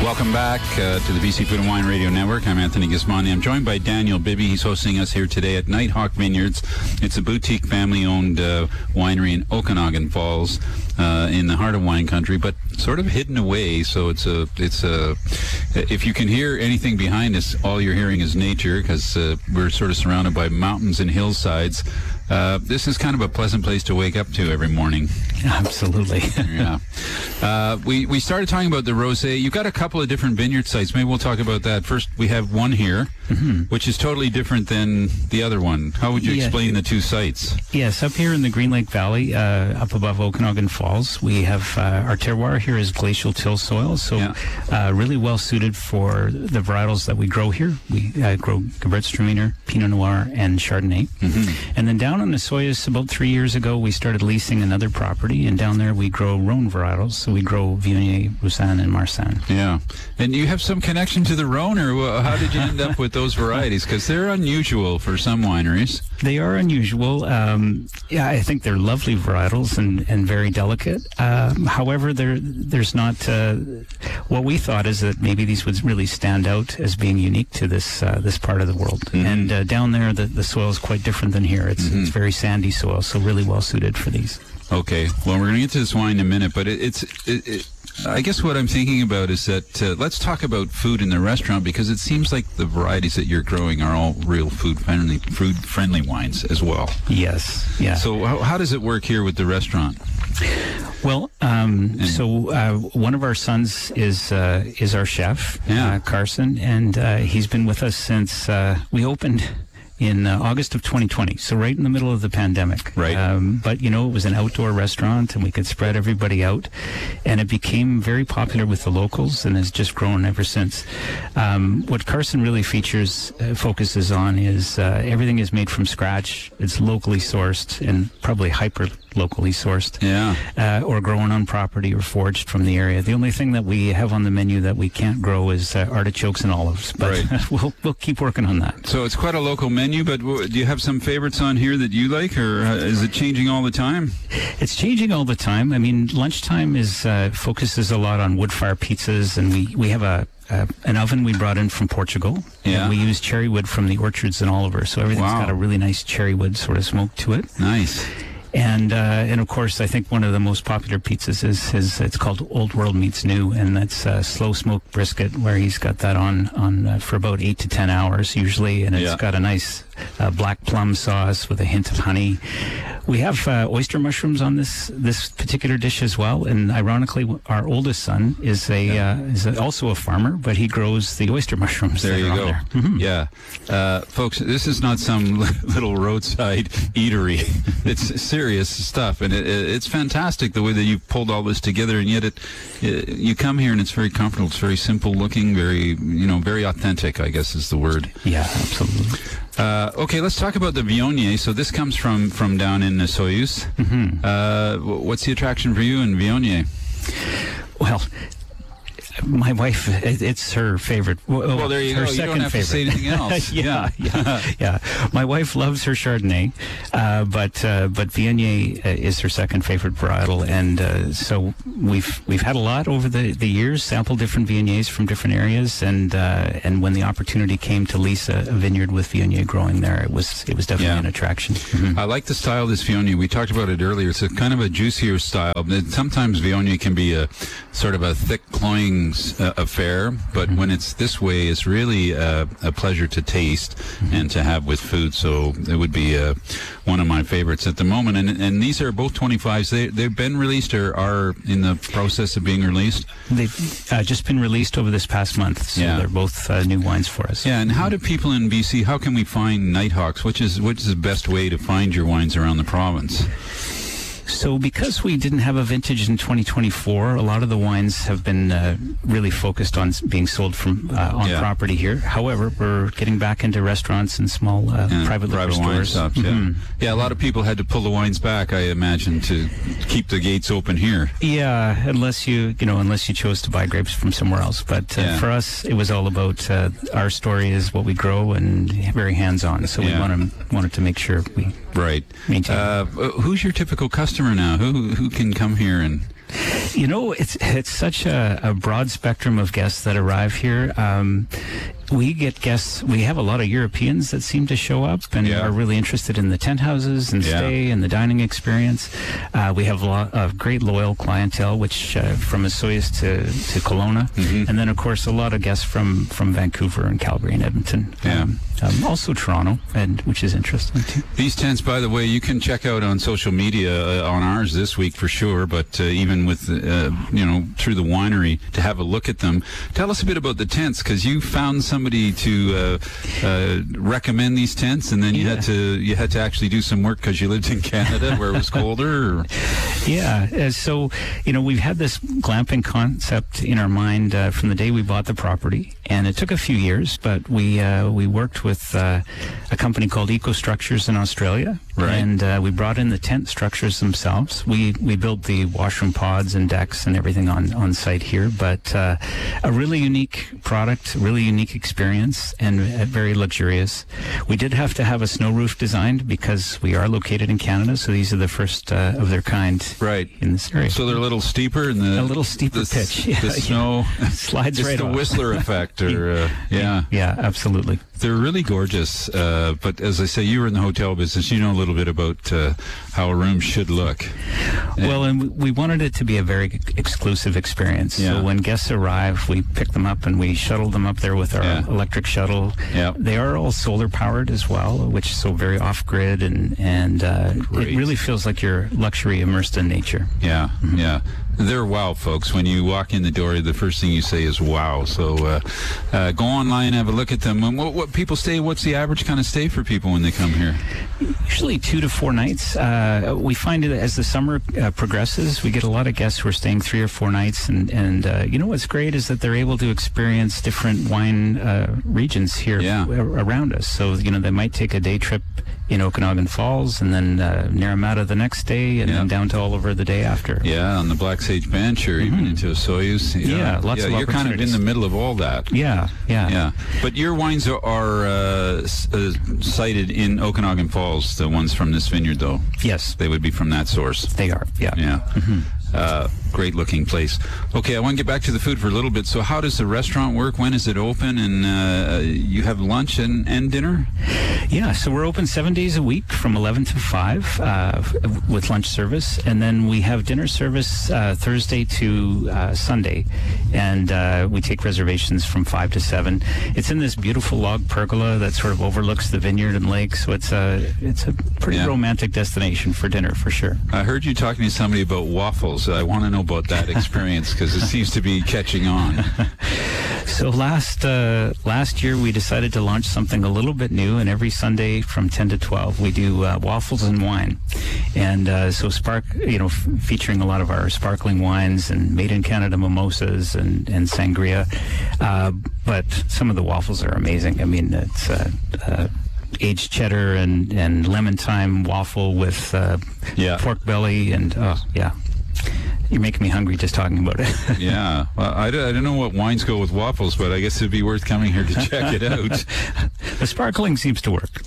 Welcome back to the BC Food and Wine Radio Network. I'm Anthony Gismondi. I'm joined by Daniel Bibby. He's hosting us here today at Nighthawk Vineyards. It's a boutique family-owned winery in Okanagan Falls in the heart of wine country, but sort of hidden away. So it's a if you can hear anything behind us, all you're hearing is nature, because we're sort of surrounded by mountains and hillsides. This is kind of a pleasant place to wake up to every morning. Absolutely. Yeah. We started talking about the rosé. You've got a couple of different vineyard sites. Maybe we'll talk about that. First, we have one here, which is totally different than the other one. How would you explain the two sites? Yes, up here in the Green Lake Valley, up above Okanagan Falls, we have our terroir here is glacial till soil, so really well suited for the varietals that we grow here. We grow Gewürztraminer, Pinot Noir, and Chardonnay. And then down on the Soyuz, about 3 years ago, we started leasing another property, and down there we grow Rhone varietals. So we grow Viognier, Roussanne, and Marsanne. Yeah. And you have some connection to the Rhone, or how did you end up with those varieties? Because they're unusual for some wineries. They are unusual. I think they're lovely varietals and very delicate. However, there's not... what we thought is that maybe these would really stand out as being unique to this part of the world. And down there, the soil is quite different than here. It's very sandy soil, so really well suited for these. Okay. Well, we're going to get to this wine in a minute, but I guess what I'm thinking about is that let's talk about food in the restaurant, because it seems like the varieties that you're growing are all real food-friendly wines as well. Yes. Yeah. So how does it work here with the restaurant? Well, one of our sons is our chef, Carson, and he's been with us since we opened in August of 2020, so right in the middle of the pandemic. Right. But, it was an outdoor restaurant, and we could spread everybody out, and it became very popular with the locals and has just grown ever since. What Carson really focuses on is everything is made from scratch. It's locally sourced and probably hyper-locally sourced. Yeah. Or grown on property or foraged from the area. The only thing that we have on the menu that we can't grow is artichokes and olives, but we'll keep working on that. So it's quite a local menu, but do you have some favorites on here that you like, or is it changing all the time? It's changing all the time. I mean, lunchtime focuses a lot on wood-fire pizzas, and we have an oven we brought in from Portugal. Yeah. And we use cherry wood from the orchards in Oliver, so everything's got a really nice cherry wood sort of smoke to it. Nice. And of course, I think one of the most popular pizzas is it's called Old World Meets New, and that's slow smoked brisket, where he's got that on for about 8 to 10 hours usually, and it's got a nice black plum sauce with a hint of honey. We have oyster mushrooms on this particular dish as well, and ironically, our oldest son is also a farmer, but he grows the oyster mushrooms. There you go. There. Yeah, folks, this is not some little roadside eatery. It's serious stuff, and it's fantastic the way that you've pulled all this together, and yet you come here and it's very comfortable. It's very simple looking, very authentic, I guess is the word. Yeah, absolutely. Okay, let's talk about the Viognier. So this comes from down in the Soyuz. What's the attraction for you in Viognier? Well, my wife, it's her favorite. Well, there you go. You don't have to say anything else. Yeah. My wife loves her Chardonnay, but Viognier is her second favorite varietal, and so we've had a lot over the years, sampled different Viogniers from different areas, and when the opportunity came to lease a vineyard with Viognier growing there, it was definitely an attraction. I like the style of this Viognier. We talked about it earlier. It's a kind of a juicier style. Sometimes Viognier can be a sort of a thick, cloying affair, but when it's this way, it's really a pleasure to taste and to have with food. So it would be one of my favorites at the moment. And these are both 25s. They've been released or are in the process of being released? They've just been released over this past month, so they're both new wines for us. Yeah, and how do people in BC, how can we find Nighthawks? Which is the best way to find your wines around the province? So because we didn't have a vintage in 2024, a lot of the wines have been really focused on being sold from on property here. However, we're getting back into restaurants and small private liquor stores. Wine shops, yeah, a lot of people had to pull the wines back, I imagine, to keep the gates open here. Yeah, unless you chose to buy grapes from somewhere else. But for us, it was all about our story is what we grow and very hands-on. So we wanted to make sure we maintain. Who's your typical customer now? Who can come here and It's such a broad spectrum of guests that arrive here. We get guests. We have a lot of Europeans that seem to show up and are really interested in the tent houses and stay and the dining experience. We have a lot of great loyal clientele, which from Osoyoos to Kelowna, and then of course a lot of guests from Vancouver and Calgary and Edmonton. Also Toronto, and which is interesting too. These tents, by the way, you can check out on social media on ours this week for sure. But even with through the winery to have a look at them. Tell us a bit about the tents, because you found somebody to recommend these tents, and then you had to actually do some work because you lived in Canada where it was colder. So we've had this glamping concept in our mind from the day we bought the property, and it took a few years, but we worked with a company called Eco Structures in Australia, and we brought in the tent structures themselves. We built the washroom pods and decks and everything on site here, but a really unique product, really unique experience, and very luxurious. We did have to have a snow roof designed because we are located in Canada, so these are the first of their kind in this area. So they're a little steeper in the... A little steeper pitch. The snow... Slides right off. It's the Whistler effect, or... Yeah, absolutely. They're really gorgeous, but as I say, you were in the hotel business. You know a little bit about how a room should look. Well, and we wanted it to be a very exclusive experience. So when guests arrive, we pick them up and we shuttle them up there with our electric shuttle. They are all solar powered as well, which is so very off grid, and it really feels like you're luxury immersed in nature. They're wow, folks. When you walk in the door, the first thing you say is wow. So go online, have a look at them. And what people stay? What's the average kind of stay for people when they come here? Usually 2 to 4 nights. We find it as the summer progresses, we get a lot of guests who are staying 3 or 4 nights. And what's great is that they're able to experience different wine regions here around us. So, they might take a day trip in Okanagan Falls, and then Naramata the next day, and then down to Oliver the day after. On the Black Sage Bench, or even into Osoyoos. Lots of you're kind of in the middle of all that. But your wines are cited in Okanagan Falls, the ones from this vineyard, though. Yes. They would be from that source. They are, great looking place. Okay, I want to get back to the food for a little bit. So how does the restaurant work? When is it open? And you have lunch and dinner? So we're open 7 days a week from 11 to 5 with lunch service. And then we have dinner service Thursday to Sunday. And we take reservations from 5 to 7. It's in this beautiful log pergola that sort of overlooks the vineyard and lake. So it's a pretty romantic destination for dinner, for sure. I heard you talking to somebody about waffles. I want to know about that experience because it seems to be catching on. So last year we decided to launch something a little bit new, and every Sunday from 10 to 12 we do waffles and wine, and featuring a lot of our sparkling wines and made in Canada mimosas and sangria, but some of the waffles are amazing. I mean, it's aged cheddar and lemon thyme waffle with pork belly, and you're making me hungry just talking about it. Well, I don't know what wines go with waffles, but I guess it'd be worth coming here to check it out. The sparkling seems to work.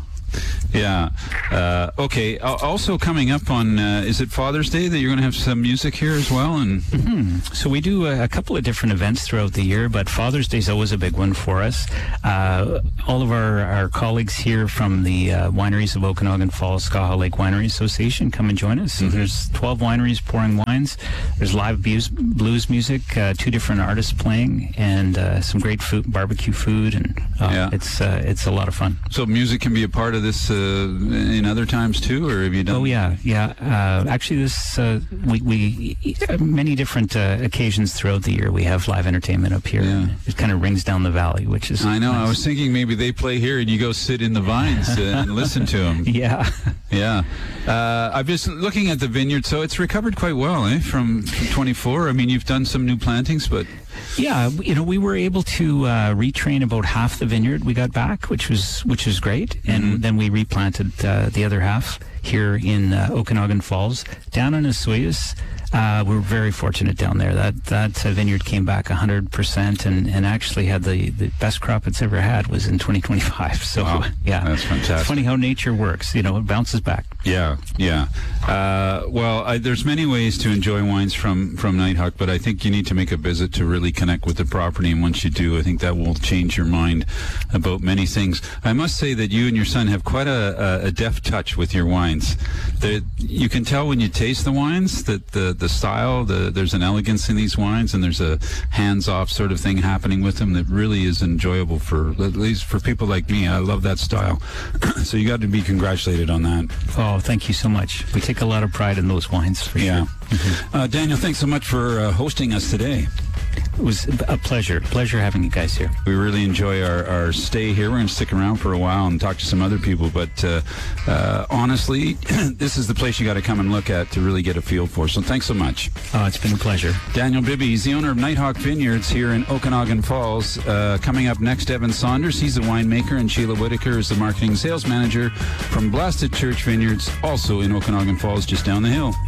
Okay. Also coming up on, is it Father's Day that you're going to have some music here as well? And So we do a couple of different events throughout the year, but Father's Day is always a big one for us. All of our colleagues here from the wineries of Okanagan Falls Skaha Lake Winery Association come and join us. So there's 12 wineries pouring wines. There's live blues music, 2 different artists playing, and some great food, barbecue food, and it's a lot of fun. So music can be a part of this in other times too, or have you done? Actually, this we many different occasions throughout the year we have live entertainment up here. It kind of rings down the valley, which is I know. nice. I was thinking maybe they play here and you go sit in the vines and listen to them. I've just looking at the vineyard, so it's recovered quite well, from 24. I mean, you've done some new plantings, but we were able to retrain about half the vineyard we got back, which was great, and then we replanted the other half here in Okanagan Falls. Down in Osoyoos, we're very fortunate down there. That vineyard came back 100%, and actually had the best crop it's ever had was in 2025. So wow. That's fantastic. It's funny how nature works. It bounces back. Yeah. Well, there's many ways to enjoy wines from Nighthawk, but I think you need to make a visit to really connect with the property. And once you do, I think that will change your mind about many things. I must say that you and your son have quite a deft touch with your wines. You can tell when you taste the wines that the style, there's an elegance in these wines, and there's a hands-off sort of thing happening with them that really is enjoyable at least for people like me. I love that style. So you got to be congratulated on that. Oh, thank you so much. We take a lot of pride in those wines, for sure. Daniel, thanks so much for hosting us today. It was a pleasure having you guys here. We really enjoy our stay here. We're going to stick around for a while and talk to some other people, but honestly, this is the place you got to come and look at to really get a feel for. So thanks so much. Oh, it's been a pleasure. Daniel Bibby, he's the owner of Nighthawk Vineyards here in Okanagan Falls. Coming up next, Evan Saunders. He's the winemaker, and Sheila Whitaker is the marketing sales manager from Blasted Church Vineyards, also in Okanagan Falls, just down the hill.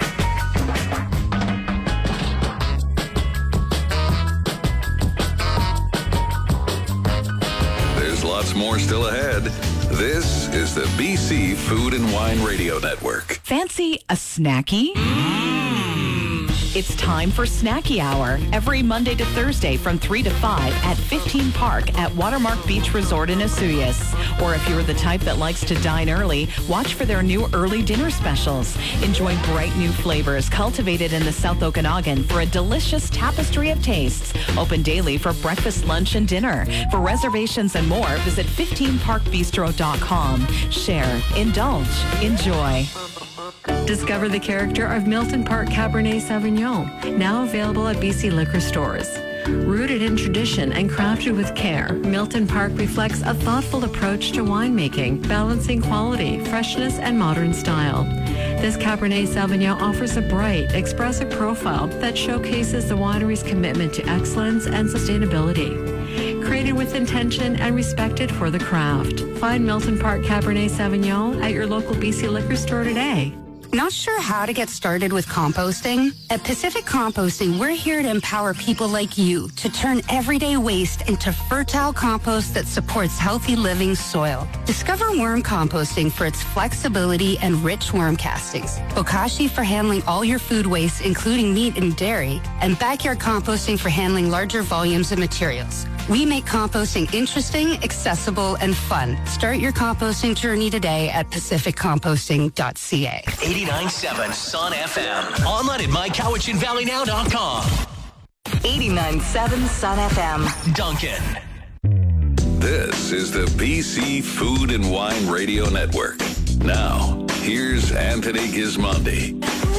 Lots more still ahead. This is the BC Food and Wine Radio Network. Fancy a snacky? It's time for Snacky Hour every Monday to Thursday from 3 to 5 at 15 Park at Watermark Beach Resort in Osoyoos. Or if you're the type that likes to dine early, watch for their new early dinner specials. Enjoy bright new flavors cultivated in the South Okanagan for a delicious tapestry of tastes. Open daily for breakfast, lunch, and dinner. For reservations and more, visit 15parkbistro.com. Share, indulge, enjoy. Discover the character of Milton Park Cabernet Sauvignon, now available at BC liquor stores. Rooted in tradition and crafted with care, Milton Park reflects a thoughtful approach to winemaking, balancing quality, freshness, and modern style. This Cabernet Sauvignon offers a bright, expressive profile that showcases the winery's commitment to excellence and sustainability. Created with intention and respected for the craft. Find Milton Park Cabernet Sauvignon at your local BC liquor store today. Not sure how to get started with composting? At Pacific Composting, we're here to empower people like you to turn everyday waste into fertile compost that supports healthy living soil. Discover worm composting for its flexibility and rich worm castings, Bokashi for handling all your food waste, including meat and dairy, and backyard composting for handling larger volumes of materials. We make composting interesting, accessible, and fun. Start your composting journey today at pacificcomposting.ca. 89.7 Sun FM. Online at mycowichanvalleynow.com. 89.7 Sun FM. Duncan. This is the BC Food and Wine Radio Network. Now, here's Anthony Gismondi.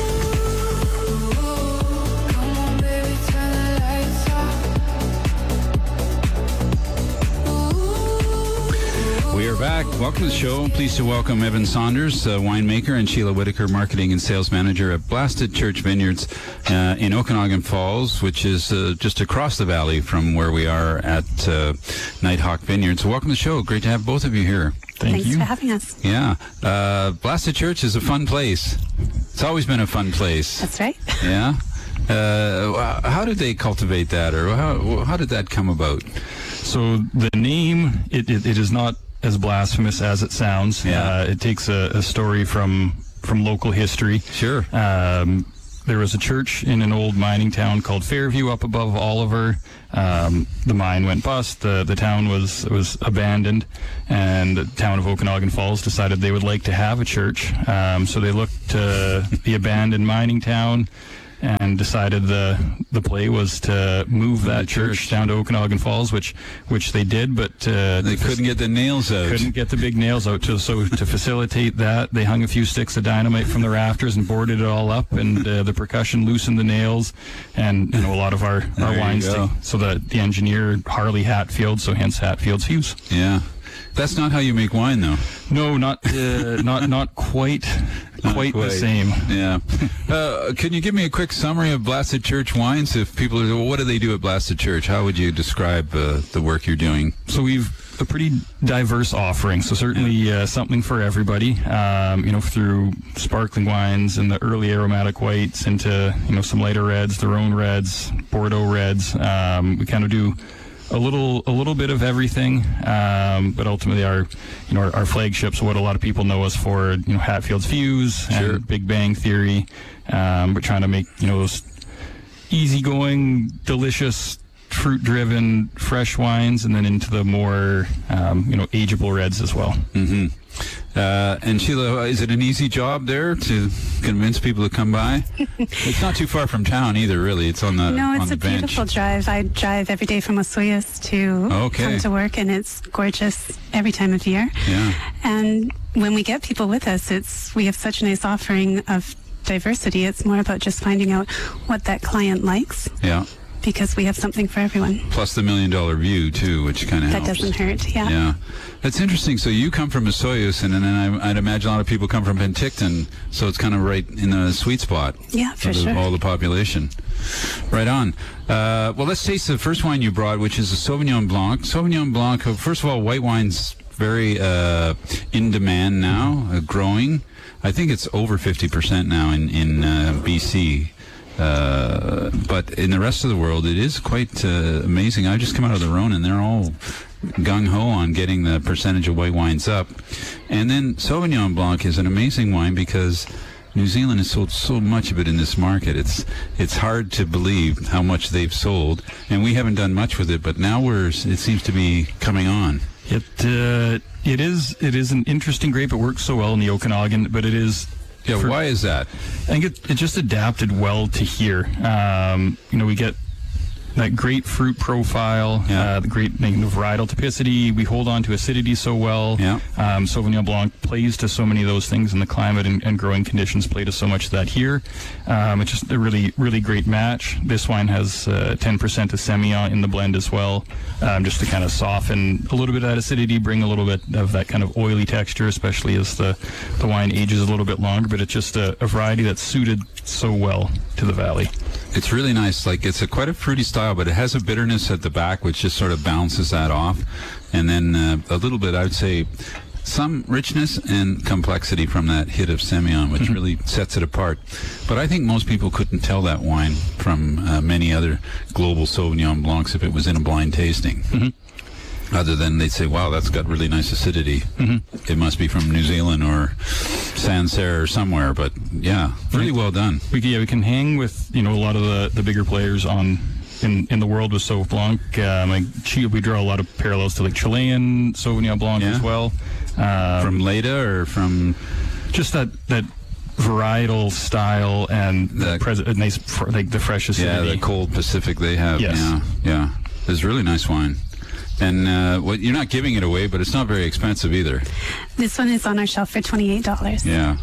We are back. Welcome to the show. I'm pleased to welcome Evan Saunders, winemaker, and Sheila Whitaker, marketing and sales manager at Blasted Church Vineyards in Okanagan Falls, which is just across the valley from where we are at Nighthawk Vineyards. So welcome to the show. Great to have both of you here. Thanks for having us. Yeah. Blasted Church is a fun place. It's always been a fun place. That's right. Yeah. How did they cultivate that, or how did that come about? So the name, it is not as blasphemous as it sounds. Yeah. It takes a story from local history. Sure. There was a church in an old mining town called Fairview up above Oliver. The mine went bust. The town was abandoned, and the town of Okanagan Falls decided they would like to have a church. So they looked to the abandoned mining town and decided the play was to move that church down to Okanagan Falls, which they did, but they couldn't get the nails out. Couldn't get the big nails out. So to facilitate that, they hung a few sticks of dynamite from the rafters and boarded it all up, and the percussion loosened the nails, and a lot of our wines. So the engineer Harley Hatfield, so hence Hatfield's Hughes. Yeah. That's not how you make wine, though. No, not quite the same. Yeah. Can you give me a quick summary of Blasted Church wines? If people are, well, what do they do at Blasted Church? How would you describe the work you're doing? So we've a pretty diverse offering. So certainly something for everybody. Through sparkling wines and the early aromatic whites into some lighter reds, their own reds, Bordeaux reds. We kind of do a little bit of everything, but ultimately our flagships, what a lot of people know us for, Hatfield's Fuse and Big Bang Theory. We're trying to make those easygoing, delicious, fruit-driven, fresh wines, and then into the more ageable reds as well. Mm-hmm. And Sheila, is it an easy job there to convince people to come by? It's not too far from town either, really. It's on the No, it's on the a bench. beautiful drive. I drive every day from Osoyoos to come to work, and it's gorgeous every time of year. Yeah. And when we get people with us, we have such a nice offering of diversity. It's more about just finding out what that client likes. Yeah. Because we have something for everyone. Plus the $1 million view too, which kind of helps. That doesn't hurt. Yeah. Yeah, that's interesting. So you come from Osoyoos, and then I'd imagine a lot of people come from Penticton, so it's kind of right in the sweet spot. Yeah, for of sure. All the population. Right on. Well, let's taste the first wine you brought, which is a Sauvignon Blanc. Sauvignon Blanc. First of all, white wine's very in demand now, growing. I think it's over 50% now in BC. But in the rest of the world, it is quite amazing. I just come out of the Rhone, and they're all gung-ho on getting the percentage of white wines up. And then Sauvignon Blanc is an amazing wine because New Zealand has sold so much of it in this market. It's hard to believe how much they've sold, and we haven't done much with it, but now it seems to be coming on. It is an interesting grape. It works so well in the Okanagan, but it is... Yeah, why is that? I think it just adapted well to here. We get that great fruit profile, the great varietal typicity. We hold on to acidity so well. Yeah. Sauvignon Blanc plays to so many of those things, and the climate and growing conditions play to so much of that here. It's just a really, really great match. This wine has 10% of Semillon in the blend as well, just to kind of soften a little bit of that acidity, bring a little bit of that kind of oily texture, especially as the wine ages a little bit longer. But it's just a variety that's suited so well to the valley. It's really nice. Like, it's quite a fruity style, but it has a bitterness at the back, which just sort of balances that off. And then a little bit, I would say, some richness and complexity from that hit of Semillon, which really sets it apart. But I think most people couldn't tell that wine from many other global Sauvignon Blancs if it was in a blind tasting. Other than they'd say, wow, that's got really nice acidity. It must be from New Zealand or Sancerre or somewhere. But yeah, really well done. We can hang with a lot of the bigger players in the world with Sauv Blanc. We draw a lot of parallels to Chilean Sauvignon Blanc as well. From Leda or from just that varietal style and the nice the fresh acidity. Yeah, the cold Pacific they have. Yes. Yeah. It's really nice wine. And you're not giving it away, but it's not very expensive either. This one is on our shelf for $28. Yeah.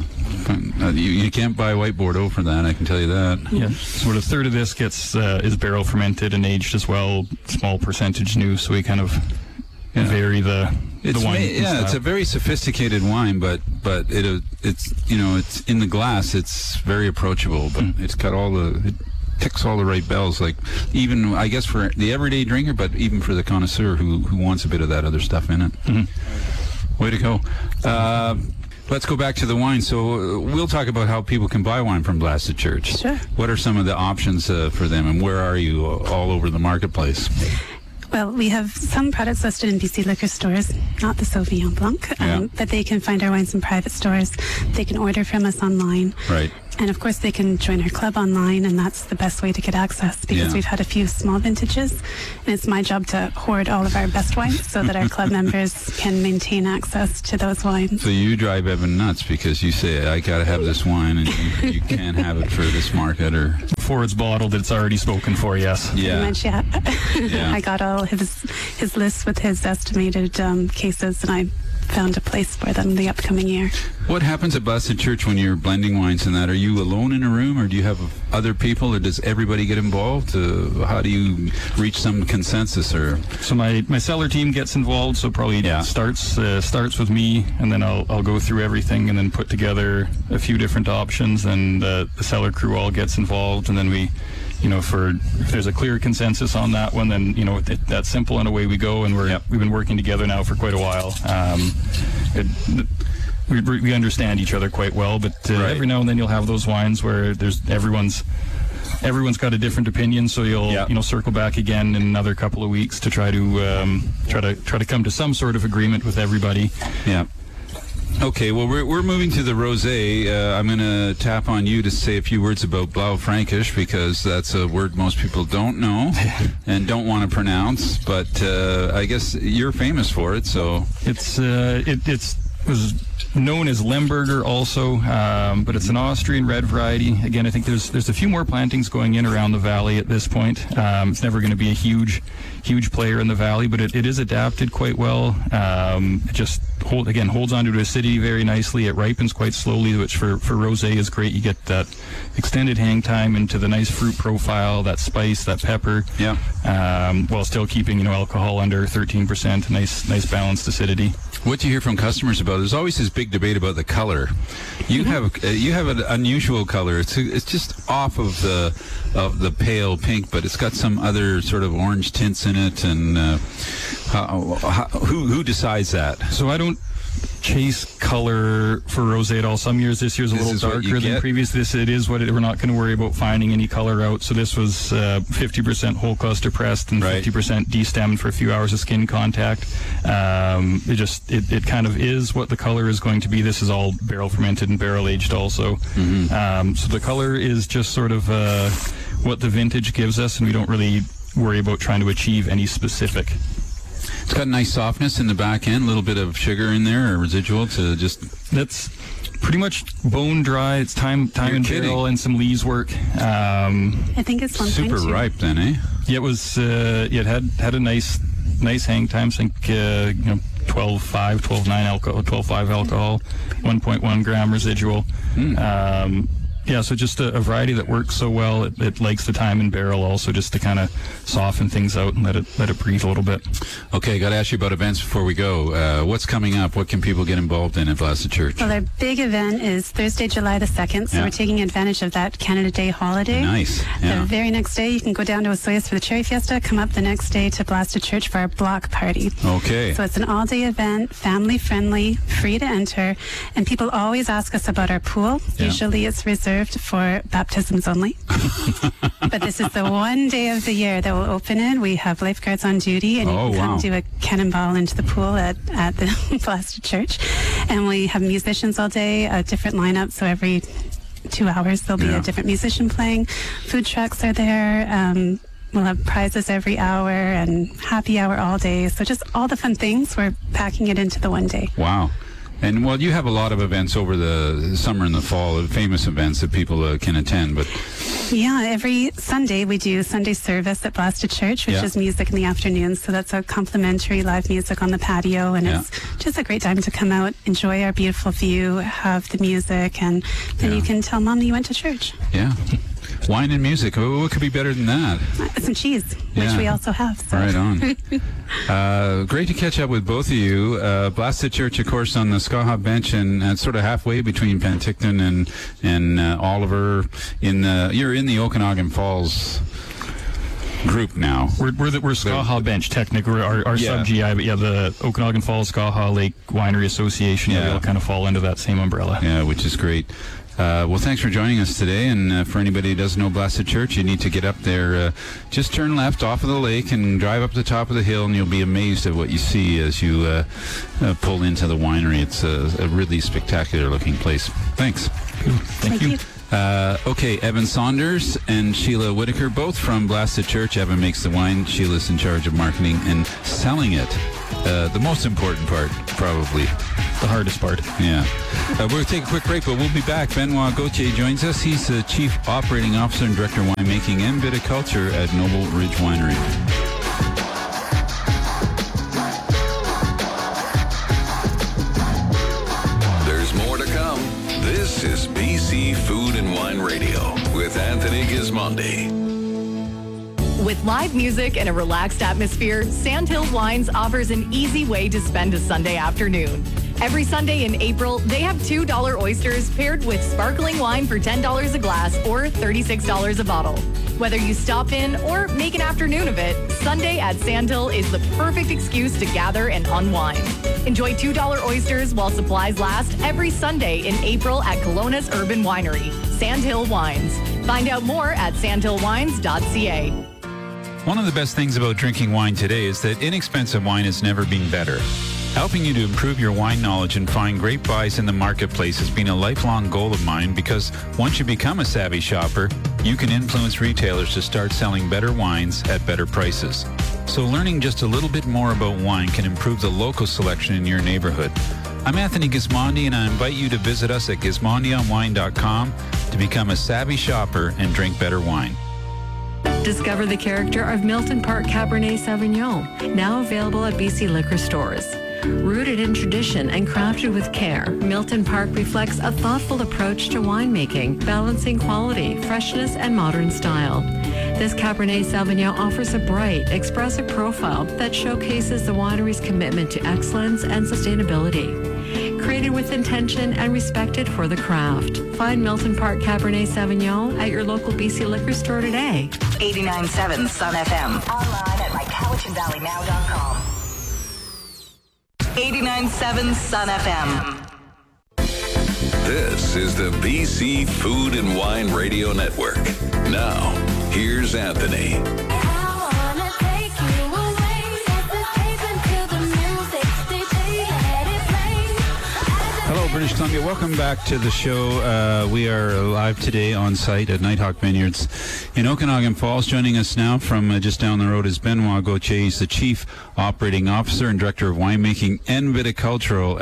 You can't buy white Bordeaux for that, I can tell you that. Yeah. Sort of a third of this is barrel fermented and aged as well, small percentage new, so we kind of vary the wine. It's a very sophisticated wine, but it's in the glass. It's very approachable, but it's got it ticks all the right bells, like even I guess for the everyday drinker, but even for the connoisseur who wants a bit of that other stuff in it. Way to go. Let's go back to the wine. So we'll talk about how people can buy wine from Blasted Church. Sure. What are some of the options for them, and where are you all over the marketplace? Well, we have some products listed in BC liquor stores, not the Sauvignon Blanc, but they can find our wines in private stores. They can order from us online. Right. And of course, they can join our club online, and that's the best way to get access because we've had a few small vintages, and it's my job to hoard all of our best wines so that our club members can maintain access to those wines. So you drive Evan nuts because you say, I got to have this wine, and you can't have it for this market or... Before it's bottled, it's already spoken for, yes. Yeah. Pretty much, I got all his lists with his estimated cases, and I found a place for them the upcoming year. What happens at Blasted Church when you're blending wines and that? Are you alone in a room, or do you have other people, or does everybody get involved? How do you reach some consensus? So my cellar team gets involved, so probably starts with me, and then I'll go through everything and then put together a few different options, and the cellar crew all gets involved, and then we, if there's a clear consensus on that one, then that's simple, and away we go. And we've been working together now for quite a while. We understand each other quite well, but every now and then you'll have those wines where everyone's everyone's got a different opinion, so you'll circle back again in another couple of weeks to try to come to some sort of agreement with everybody. Yeah. Okay, well, we're moving to the rosé. I'm going to tap on you to say a few words about Blaufränkisch, because that's a word most people don't know and don't want to pronounce. But I guess you're famous for it, so it was known as Lemberger also, but it's an Austrian red variety. Again, I think there's a few more plantings going in around the valley at this point. It's never going to be a huge player in the valley, but it is adapted quite well. It just holds onto the acidity very nicely. It ripens quite slowly, which for rosé is great. You get that extended hang time into the nice fruit profile, that spice, that pepper, while still keeping alcohol under 13%. Nice balanced acidity. What do you hear from customers about? There's always this big debate about the color. You have an unusual color. It's just off of the pale pink, but it's got some other sort of orange tints in it. And who decides that? So I don't chase color for rosé at all. Some years, this year's a little darker than previous. It is what we're not going to worry about finding any color out. So this was 50% whole cluster pressed and 50% destemmed for a few hours of skin contact. It kind of is what the color is going to be. This is all barrel fermented and barrel aged also. So the color is just sort of what the vintage gives us, and we don't really worry about trying to achieve any specific. It's got a nice softness in the back end, a little bit of sugar in there, or residual to just... That's pretty much bone dry. It's time and barrel and some lees work. I think it's 1.2. Super ripe then, eh? Yeah, it was. It had a nice hang time. I think 12.9 alcohol, 12.5 alcohol, 1.1 gram residual. So just a variety that works so well. It likes the time in barrel also, just to kind of soften things out and let it breathe a little bit. Okay, got to ask you about events before we go. What's coming up? What can people get involved in at Blasted Church? Well, our big event is Thursday, July the 2nd, so we're taking advantage of that Canada Day holiday. Nice. Yeah. The very next day, you can go down to Osoyoos for the Cherry Fiesta, come up the next day to Blasted Church for our block party. Okay. So it's an all-day event, family-friendly, free to enter, and people always ask us about our pool. Yeah. Usually it's reserved for baptisms only. But this is the one day of the year that we'll open it. We have lifeguards on duty, and you can come do a cannonball into the pool at the Blasted Church. And we have musicians all day, a different lineup, so every 2 hours there'll be a different musician playing. Food trucks are there. We'll have prizes every hour and happy hour all day. So just all the fun things, we're packing it into the one day. Wow. And, well, you have a lot of events over the summer and the fall, famous events that people can attend, but... Yeah, every Sunday we do Sunday service at Blasted Church, which is music in the afternoon. So that's a complimentary live music on the patio, and it's just a great time to come out, enjoy our beautiful view, have the music, and then you can tell Mom you went to church. Yeah. Wine and music. What could be better than that? Some cheese, which we also have. So. Right on. Great to catch up with both of you. Blasted Church, of course, on the Skaha bench, and sort of halfway between Penticton and Oliver. You're in the Okanagan Falls group now. We're Skaha bench technically. We're our sub-GI, but the Okanagan Falls Skaha Lake Winery Association. We all kind of fall into that same umbrella. Yeah, which is great. Well, thanks for joining us today. And for anybody who doesn't know Blasted Church, you need to get up there. Just turn left off of the lake and drive up the top of the hill, and you'll be amazed at what you see as you pull into the winery. It's a really spectacular-looking place. Thanks. Thank you. Okay, Evan Saunders and Sheila Whitaker, both from Blasted Church. Evan makes the wine. Sheila's in charge of marketing and selling it. The most important part, probably. The hardest part. Yeah. We're going to take a quick break, but we'll be back. Benoit Gauthier joins us. He's the Chief Operating Officer and Director of Winemaking and Viticulture at Noble Ridge Winery. There's more to come. This is BC Food and Wine Radio with Anthony Gismondi. With live music and a relaxed atmosphere, Sandhill Wines offers an easy way to spend a Sunday afternoon. Every Sunday in April, they have $2 oysters paired with sparkling wine for $10 a glass or $36 a bottle. Whether you stop in or make an afternoon of it, Sunday at Sandhill is the perfect excuse to gather and unwind. Enjoy $2 oysters while supplies last every Sunday in April at Kelowna's Urban Winery, Sandhill Wines. Find out more at sandhillwines.ca. One of the best things about drinking wine today is that inexpensive wine has never been better. Helping you to improve your wine knowledge and find great buys in the marketplace has been a lifelong goal of mine, because once you become a savvy shopper, you can influence retailers to start selling better wines at better prices. So learning just a little bit more about wine can improve the local selection in your neighborhood. I'm Anthony Gismondi, and I invite you to visit us at gismondionwine.com to become a savvy shopper and drink better wine. Discover the character of Milton Park Cabernet Sauvignon, now available at BC liquor stores. Rooted in tradition and crafted with care, Milton Park reflects a thoughtful approach to winemaking, balancing quality, freshness, and modern style. This Cabernet Sauvignon offers a bright, expressive profile that showcases the winery's commitment to excellence and sustainability. Created with intention and respected for the craft. Find Milton Park Cabernet Sauvignon at your local BC liquor store today. 89.7 Sun FM. Online at mycowichandvalleynow.com. 89.7 Sun FM. This is the BC Food and Wine Radio Network. Now, here's Anthony. Hello, British Columbia. Welcome back to the show. We are live today on site at Nighthawk Vineyards in Okanagan Falls. Joining us now from just down the road is Benoit Gauthier. He's the Chief Operating Officer and Director of Winemaking and Viticulture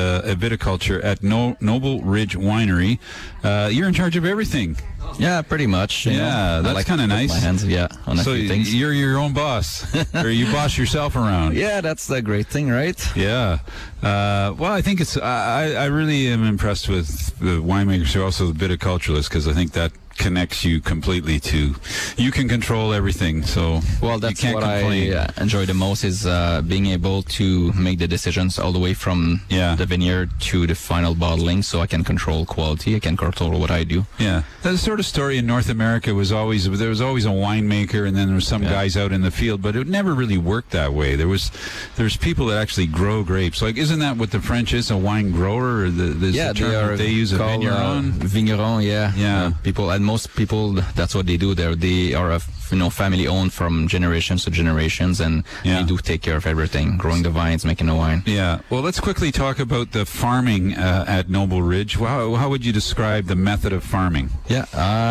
at Noble Ridge Winery. You're in charge of everything. Yeah, pretty much. Yeah, that's kind of nice. My hands, on a few things. So you're your own boss, or you boss yourself around. Yeah, that's the great thing, right? Yeah. Well, I think it's. I really am impressed with the winemakers who are also the viticulturists, because I think that connects you completely to. You can control everything. So well, that's you can't what complain. I enjoy the most, is being able to make the decisions all the way from the vineyard to the final bottling, so I can control quality. I can control what I do. Yeah, that sort of story in North America was always, there was always a winemaker, and then there was some guys out in the field, but it never really worked that way. There's people that actually grow grapes. Like, isn't that what the French is, a wine grower? Or the term that they use, a vigneron? Vigneron, yeah. People, and most people, that's what they do there. They are family owned from generations to generations, and they do take care of everything, growing the vines, making the wine. Yeah. Well, let's quickly talk about the farming at Noble Ridge. How would you describe the method of farming? Yeah,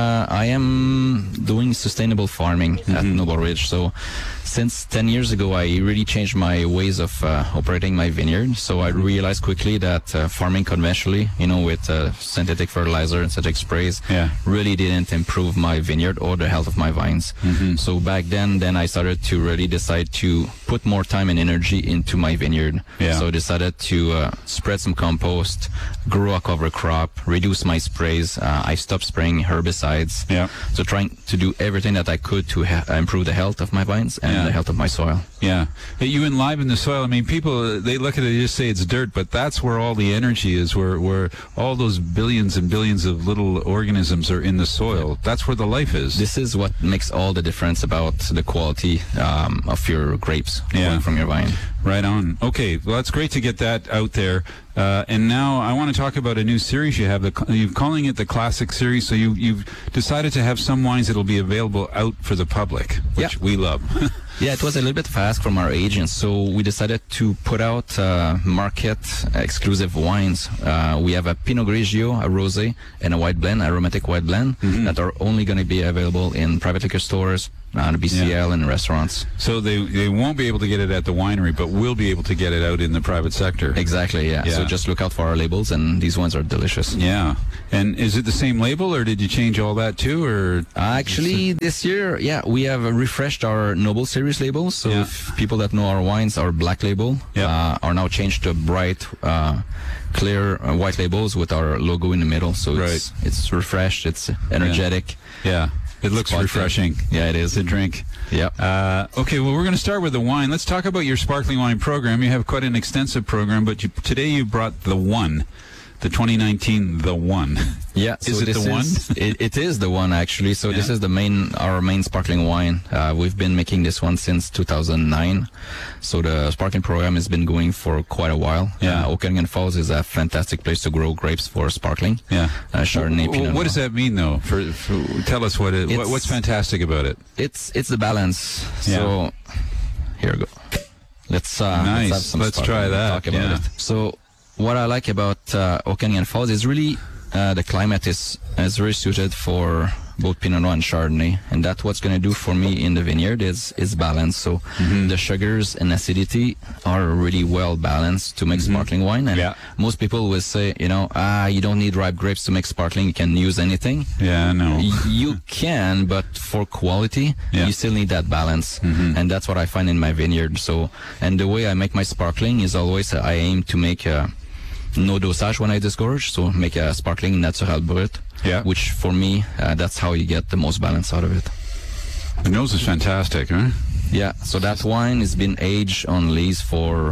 I am doing sustainable farming at Noble Ridge. So since 10 years ago, I really changed my ways of operating my vineyard. So I realized quickly that farming conventionally, with synthetic fertilizer and synthetic sprays, really didn't improve my vineyard or the health of my vines. So back then I started to really decide to put more time and energy into my vineyard. So I decided to spread some compost, grow a cover crop, reduce my sprays. I stopped spraying herbicides. So trying to do everything that I could to improve the health of my vines and the health of my soil. Yeah. You enliven the soil. I mean, people, they look at it and just say it's dirt, but that's where all the energy is, where all those billions and billions of little organisms are in the soil. That's where the life is. This is what makes all the difference about the quality of your grapes growing from your vine. Right on. Okay, well, that's great to get that out there. And now I want to talk about a new series you have. You're calling it the Classic Series. So you've decided to have some wines that will be available out for the public, which we love. Yeah, it was a little bit of ask from our agents, so we decided to put out market exclusive wines. We have a Pinot Grigio, a Rosé, and a white blend, aromatic white blend, that are only going to be available in private liquor stores, the BCL, and restaurants. So they won't be able to get it at the winery, but will be able to get it out in the private sector. Exactly, yeah. So just look out for our labels, and these ones are delicious. Yeah. And is it the same label, or did you change all that too? Or actually, this year, we have refreshed our Noble Series labels. So if people that know our wines, our black label are now changed to bright, clear white labels with our logo in the middle. So it's refreshed, it's energetic. Yeah. It looks refreshing. Yeah, it is. To drink. Yeah. Okay, well, we're going to start with the wine. Let's talk about your sparkling wine program. You have quite an extensive program, but today you brought the one. the 2019 The One. Yeah, Is it the one? It is the one, actually. So this is our main sparkling wine. We've been making this one since 2009. So the sparkling program has been going for quite a while. Yeah. Okanagan Falls is a fantastic place to grow grapes for sparkling. Yeah. Chardonnay, Pinot what does Noir. that mean, though? Tell us what's fantastic about it. It's the balance. Yeah. So here we go. Let's Nice. have some Let's sparkling try and that, talk about yeah. it. So what I like about Okanagan Falls is really the climate is very suited for both Pinot Noir and Chardonnay, and that's what's going to do for me in the vineyard is balance. So the sugars and acidity are really well balanced to make sparkling wine. And most people will say, you don't need ripe grapes to make sparkling. You can use anything. Yeah, I know. You can, but for quality, you still need that balance. And that's what I find in my vineyard. So, and the way I make my sparkling is always I aim to make no dosage when I disgorge, so make a sparkling natural brut. Yeah. Which for me, that's how you get the most balance out of it. The nose is fantastic, huh? Yeah. So that wine has been aged on lees for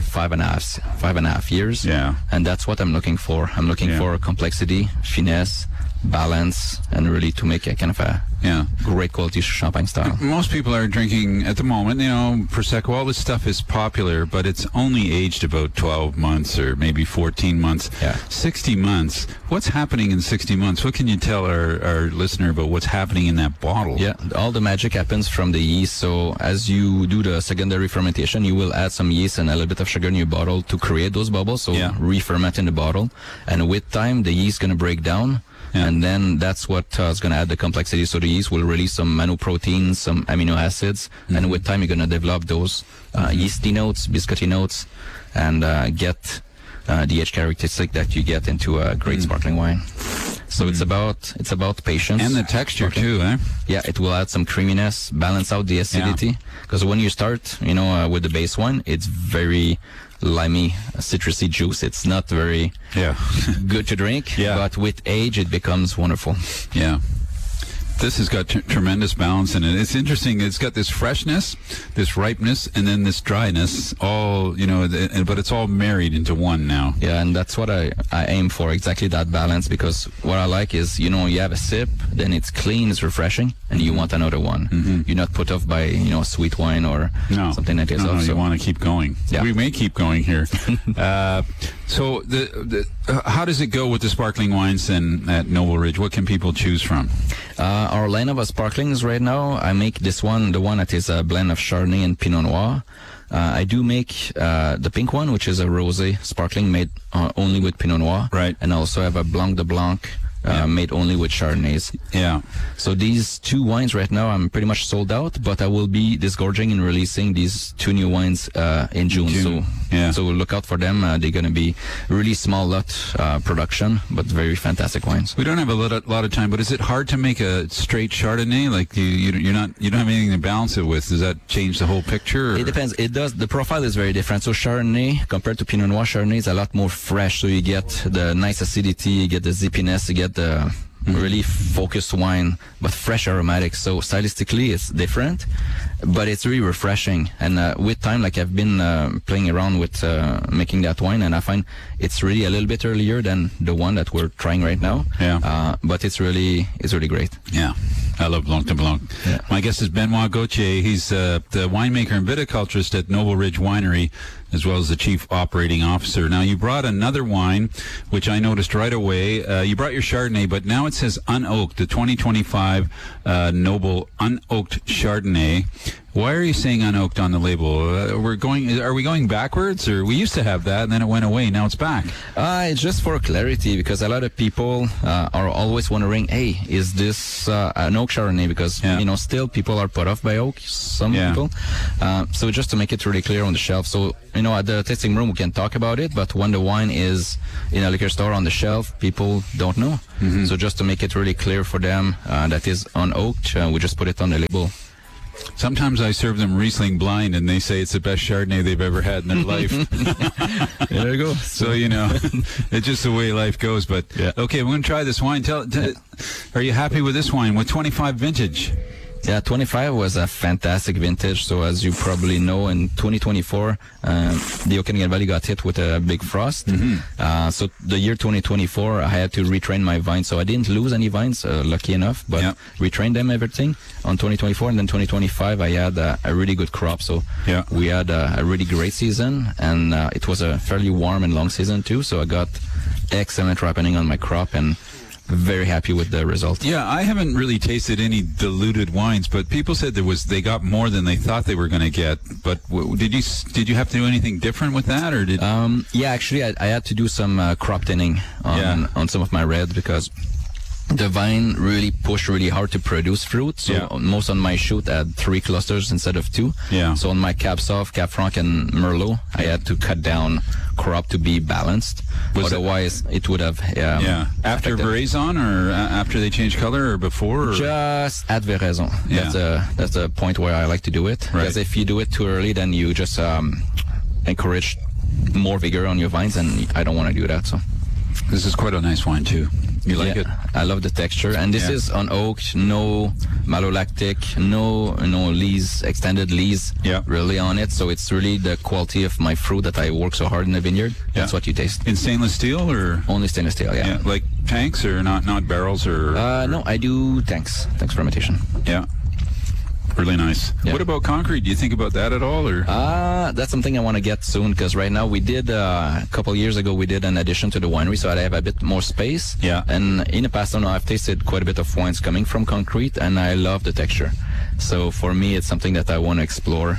5.5 years. Yeah. And that's what I'm looking for. I'm looking for complexity, finesse, balance, and really to make a kind of a great quality champagne style. Most people are drinking at the moment, Prosecco, all this stuff is popular, but it's only aged about 12 months or maybe 14 months. Yeah. 60 months. What's happening in 60 months? What can you tell our listener about what's happening in that bottle? Yeah, all the magic happens from the yeast. So as you do the secondary fermentation, you will add some yeast and a little bit of sugar in your bottle to create those bubbles. So re-ferment in the bottle. And with time, the yeast is going to break down. Yeah. And then that's what is going to add the complexity. So the yeast will release some monoproteins, some amino acids, and with time you're going to develop those yeasty notes, biscuity notes, and get the edge characteristic that you get into a great sparkling wine. So it's about patience and the texture too, eh? Yeah, it will add some creaminess, balance out the acidity. Because when you start, with the base one, it's very limey, citrusy juice. It's not very good to drink. Yeah. But with age, it becomes wonderful. Yeah. This has got tremendous balance in it. It's interesting. It's got this freshness, this ripeness, and then this dryness. All but it's all married into one now. Yeah, and that's what I aim for. Exactly that balance. Because what I like is you have a sip, then it's clean, it's refreshing, and you want another one. You're not put off by sweet wine or something like this. No, you want to keep going. Yeah. We may keep going here. So how does it go with the sparkling wines then at Noble Ridge? What can people choose from? Our lineup of sparklings right now, I make this one, the one that is a blend of Chardonnay and Pinot Noir. I do make the pink one, which is a rosé sparkling made only with Pinot Noir. Right. And I also have a Blanc de Blanc made only with Chardonnays. Yeah. So these two wines right now, I'm pretty much sold out, but I will be disgorging and releasing these two new wines in June. So look out for them. They're going to be really small lot production, but very fantastic wines. We don't have a lot of time, but is it hard to make a straight Chardonnay? Like you don't have anything to balance it with. Does that change the whole picture? Or? It depends. It does. The profile is very different. So Chardonnay compared to Pinot Noir, Chardonnay is a lot more fresh. So you get the nice acidity, you get the zippiness, you get the really focused wine, but fresh aromatics. So stylistically, it's different, but it's really refreshing. And with time, like I've been playing around with making that wine, and I find it's really a little bit earlier than the one that we're trying right now. Yeah. But it's really great. Yeah. I love Blanc de Blanc. Yeah. My guest is Benoit Gauthier. He's the winemaker and viticulturist at Noble Ridge Winery, as well as the chief operating officer. Now, you brought another wine, which I noticed right away. You brought your Chardonnay, but now it says unoaked, the 2025 Noble Unoaked Chardonnay. Why are you saying unoaked on the label? Are we going backwards, or we used to have that and then it went away? Now it's back. It's just for clarity, because a lot of people are always wondering, hey, is this an oak Chardonnay? Because still people are put off by oak. Some people. So just to make it really clear on the shelf. So at the tasting room we can talk about it, but when the wine is in a liquor store on the shelf, people don't know. So just to make it really clear for them, that is unoaked. We just put it on the label. Sometimes I serve them Riesling blind, and they say it's the best Chardonnay they've ever had in their life. There you go. So, it's just the way life goes. But, okay, we're going to try this wine. Are you happy with this wine with 25 vintage? Yeah, 25 was a fantastic vintage. So as you probably know, in 2024, the Okanagan Valley got hit with a big frost. So the year 2024, I had to retrain my vines. So I didn't lose any vines, lucky enough, but retrained them, everything on 2024. And then 2025, I had a really good crop. So we had a really great season, and it was a fairly warm and long season too. So I got excellent ripening on my crop, and very happy with the result. Yeah, I haven't really tasted any diluted wines, but people said they got more than they thought they were going to get. But did you have to do anything different with that, or did? Yeah, actually, I had to do some crop thinning on some of my red, because the vine really pushed really hard to produce fruit. So most on my shoot had 3 clusters instead of 2. Yeah. So on my Cab Sauv, Cab Franc, and Merlot, I had to cut down crop to be balanced. Otherwise, it would have. After Veraison, or after they changed color, or before? Or? Just at Veraison. That's the point where I like to do it. Because if you do it too early, then you just encourage more vigor on your vines, and I don't want to do that. So this is quite a nice wine too. You like it? I love the texture, and this is on oak, no malolactic, no lees, extended lees, really on it. So it's really the quality of my fruit that I work so hard in the vineyard. That's what you taste. In stainless steel, or only stainless steel? Yeah. Like tanks, or not barrels, or? No, I do tanks fermentation. Yeah. Really nice. Yeah. What about concrete? Do you think about that at all, or? That's something I want to get soon, because right now we did a couple years ago we did an addition to the winery, so I have a bit more space. Yeah. And in the past, I've tasted quite a bit of wines coming from concrete, and I love the texture. So for me, it's something that I want to explore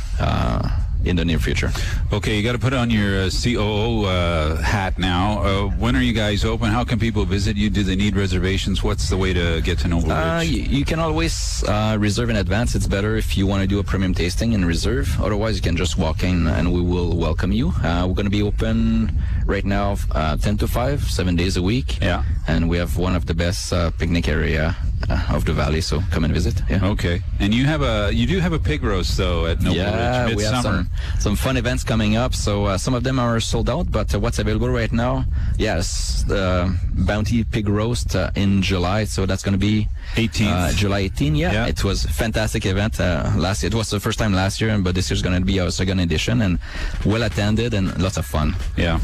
in the near future. Okay, you got to put on your COO hat now. When are you guys open? How can people visit you? Do they need reservations? What's the way to get to Noble Ridge? You can always reserve in advance. It's better if you want to do a premium tasting and reserve. Otherwise, you can just walk in and we will welcome you. We're going to be open right now 10 to 5, 7 days a week. Yeah. And we have one of the best picnic area of the valley, so come and visit. Yeah. Okay. And you do have a pig roast though at Noble Ridge we have some fun events coming up. So some of them are sold out, but what's available right now? Yes, the Bounty Pig Roast in July. So that's going to be 18th. July 18. Yeah. It was a fantastic event last year. It was the first time last year, but this year's going to be our second edition, and well attended and lots of fun. Yeah.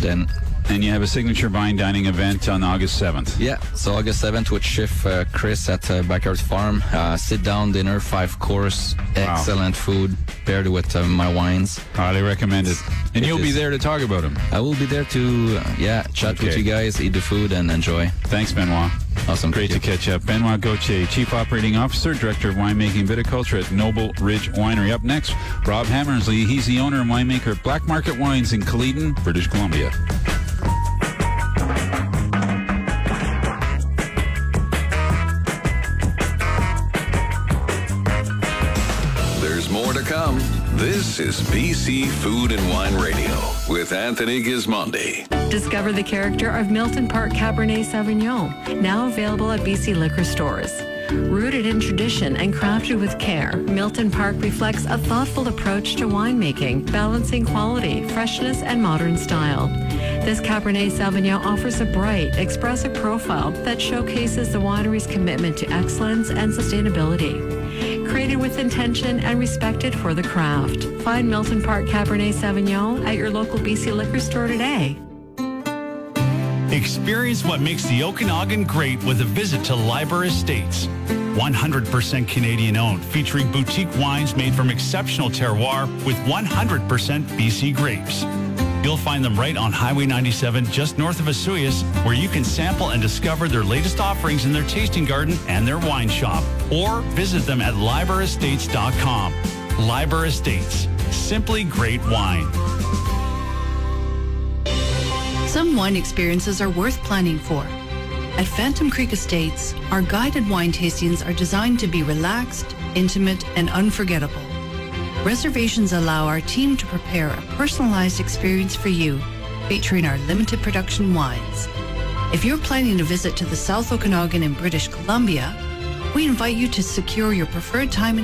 And you have a signature vine dining event on August 7th. Yeah, so August 7th with Chef Chris at Backyard Farm. Sit-down dinner, 5-course, excellent food paired with my wines. Highly recommend it. And you'll be there to talk about them. I will be there to, chat with you guys, eat the food, and enjoy. Thanks, Benoit. Awesome. Great to catch up. Benoit Gauthier, Chief Operating Officer, Director of Winemaking Viticulture at Noble Ridge Winery. Up next, Rob Hammersley. He's the owner and winemaker at Black Market Wines in Caledon, British Columbia. More to come. This is BC Food and Wine Radio with Anthony Gismondi. Discover the character of Milton Park Cabernet Sauvignon, now available at BC liquor stores. Rooted in tradition and crafted with care, Milton Park reflects a thoughtful approach to winemaking, balancing quality, freshness, and modern style. This Cabernet Sauvignon offers a bright, expressive profile that showcases the winery's commitment to excellence and sustainability. Created with intention and respected for the craft. Find Milton Park Cabernet Sauvignon at your local BC liquor store today. Experience what makes the Okanagan great with a visit to Liber Estates. 100% Canadian owned, featuring boutique wines made from exceptional terroir with 100% BC grapes. You'll find them right on Highway 97, just north of Osoyoos, where you can sample and discover their latest offerings in their tasting garden and their wine shop. Or visit them at liberestates.com. Liber Estates, simply great wine. Some wine experiences are worth planning for. At Phantom Creek Estates, our guided wine tastings are designed to be relaxed, intimate, and unforgettable. Reservations allow our team to prepare a personalized experience for you, featuring our limited production wines. If you're planning a visit to the South Okanagan in British Columbia, we invite you to secure your preferred time and